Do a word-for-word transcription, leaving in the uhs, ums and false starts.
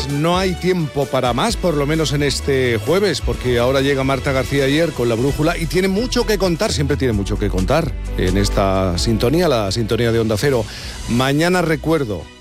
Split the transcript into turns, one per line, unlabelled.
pues no hay tiempo para más, por lo menos en este jueves, porque ahora llega Marta García Ayer con La Brújula y tiene mucho que contar, siempre tiene mucho que contar en esta sintonía, la sintonía de Onda Cero. Mañana recuerdo